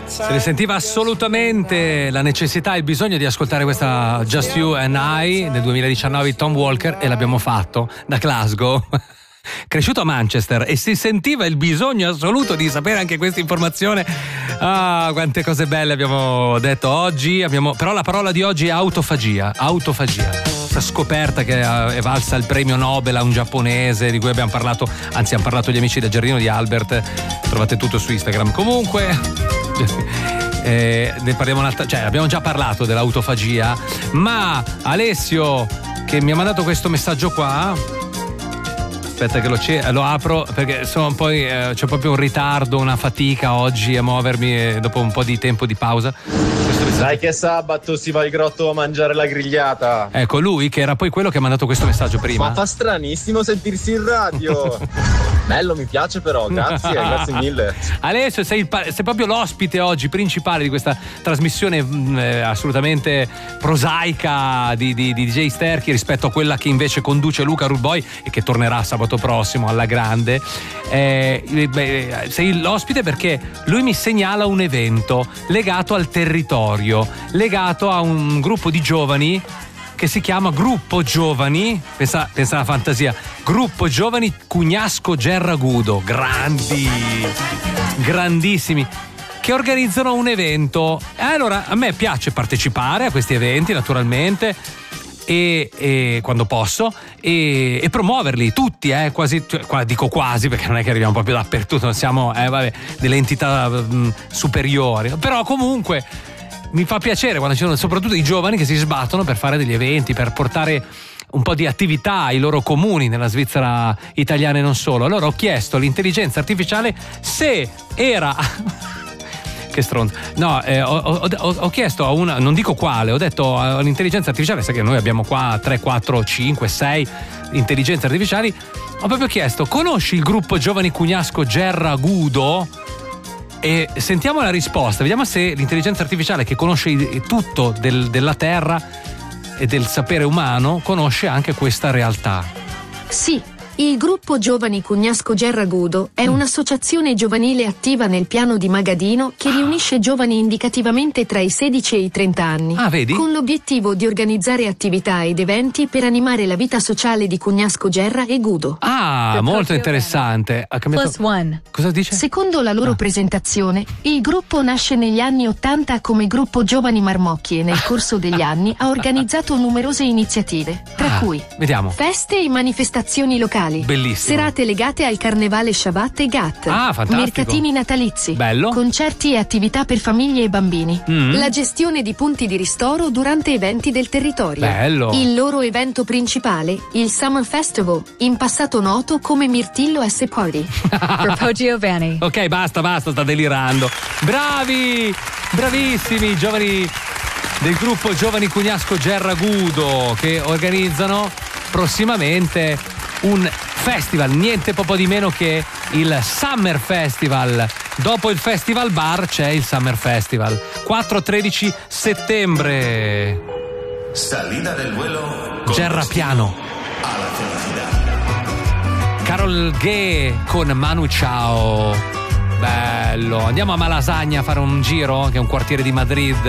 Se ne sentiva assolutamente la necessità e il bisogno di ascoltare questa Just You and I del 2019 di Tom Walker, e l'abbiamo fatto da Glasgow. Cresciuto a Manchester, e si sentiva il bisogno assoluto di sapere anche questa informazione. Ah, quante cose belle abbiamo detto oggi. Però la parola di oggi è autofagia. Questa scoperta che è valsa il premio Nobel a un giapponese di cui abbiamo parlato, anzi hanno parlato gli amici del Giardino di Albert. Trovate tutto su Instagram. Comunque ne parliamo abbiamo già parlato dell'autofagia, ma Alessio, che mi ha mandato questo messaggio qua, aspetta che lo apro, perché poi c'è proprio un ritardo, una fatica oggi a muovermi dopo un po' di tempo di pausa. Dai che sabato si va al grotto a mangiare la grigliata. Ecco, lui che era poi quello che ha mandato questo messaggio prima. Ma fa stranissimo sentirsi in radio. Bello, mi piace però, grazie mille. Alessio, sei proprio l'ospite oggi principale di questa trasmissione assolutamente prosaica di DJ Sterchi rispetto a quella che invece conduce Luca Rulboy e che tornerà sabato prossimo alla grande. Sei l'ospite perché lui mi segnala un evento legato al territorio, legato a un gruppo di giovani che si chiama Gruppo Giovani, pensa alla fantasia, Gruppo Giovani Cugnasco Gerragudo, grandissimi, che organizzano un evento. Allora a me piace partecipare a questi eventi naturalmente, e quando posso, e promuoverli tutti, dico quasi perché non è che arriviamo proprio dappertutto, non siamo delle entità superiori, però comunque mi fa piacere quando ci sono soprattutto i giovani che si sbattono per fare degli eventi, per portare un po' di attività ai loro comuni nella Svizzera italiana e non solo. Allora ho chiesto all'intelligenza artificiale se era che stronzo. No, ho chiesto a una, non dico quale, ho detto all'intelligenza artificiale, sai che noi abbiamo qua 3, 4, 5, 6 intelligenze artificiali, ho proprio chiesto: conosci il gruppo Giovani Cugnasco Gerragudo? E sentiamo la risposta, vediamo se l'intelligenza artificiale, che conosce tutto della terra e del sapere umano, conosce anche questa realtà. Sì, il gruppo Giovani Cugnasco Gerragudo è un'associazione giovanile attiva nel piano di Magadino che riunisce giovani indicativamente tra i 16 e i 30 anni, vedi? Con l'obiettivo di organizzare attività ed eventi per animare la vita sociale di Cugnasco Gerra e Gudo. Molto interessante. +1. Cosa dice? Secondo la loro presentazione, il gruppo nasce negli anni 80 come gruppo Giovani Marmocchie e nel corso degli anni ha organizzato numerose iniziative, tra cui vediamo. feste e manifestazioni locali. Bellissimo. Serate legate al carnevale Shabbat e Gat. Fantastico. Mercatini natalizi. Bello. Concerti e attività per famiglie e bambini. La gestione di punti di ristoro durante eventi del territorio. Bello. Il loro evento principale, il Summer Festival, in passato noto come Mirtillo S Party. Per Poggio Vanni. Ok, basta, sta delirando. Bravissimi i giovani del gruppo Giovani Cugnasco Gerragudo, che organizzano prossimamente un festival, niente poco di meno che il Summer Festival. Dopo il Festival Bar c'è il Summer Festival, 4-13 settembre. Salida del vuelo Gerrapiano. alla felicidad. Carol G con Manu Chao. Bello. Andiamo a Malasagna a fare un giro, che è un quartiere di Madrid.